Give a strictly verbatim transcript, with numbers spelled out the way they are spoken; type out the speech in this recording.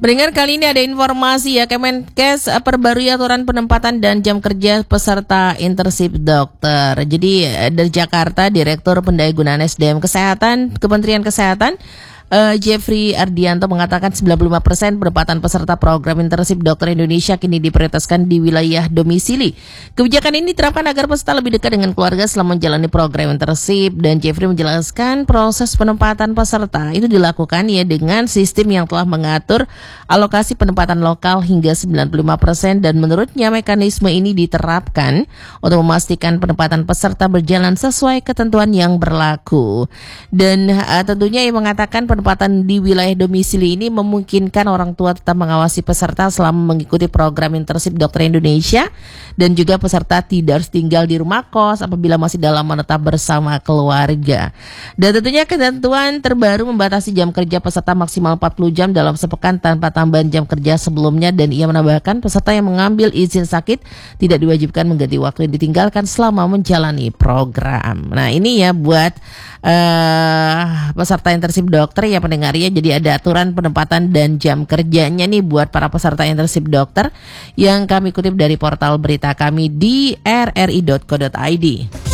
Pendengar, kali ini ada informasi ya, Kemenkes eh, perbarui aturan penempatan dan jam kerja peserta internship dokter. Jadi eh, dari Jakarta, Direktur Pendayagunaan S D M Kesehatan Kementerian Kesehatan Uh, Jeffrey Ardianto mengatakan sembilan puluh lima persen penempatan peserta program internship dokter Indonesia kini diprioritaskan di wilayah domisili. Kebijakan ini diterapkan agar peserta lebih dekat dengan keluarga selama menjalani program internship, dan Jeffrey menjelaskan proses penempatan peserta itu dilakukan ya dengan sistem yang telah mengatur alokasi penempatan lokal hingga sembilan puluh lima persen, dan menurutnya mekanisme ini diterapkan untuk memastikan penempatan peserta berjalan sesuai ketentuan yang berlaku. Dan uh, tentunya ia mengatakan penempatan di wilayah domisili ini memungkinkan orang tua tetap mengawasi peserta selama mengikuti program internship dokter Indonesia, dan juga peserta tidak harus tinggal di rumah kos apabila masih dalam menetap bersama keluarga. Dan tentunya ketentuan terbaru membatasi jam kerja peserta maksimal empat puluh jam dalam sepekan tanpa tambahan jam kerja sebelumnya, dan ia menambahkan peserta yang mengambil izin sakit tidak diwajibkan mengganti waktu yang ditinggalkan selama menjalani program. Nah ini ya buat uh, peserta internship dokter ya pendengar ya. Jadi ada aturan penempatan dan jam kerjanya nih buat para peserta internship dokter yang kami kutip dari portal berita kami di r r i dot co dot i d.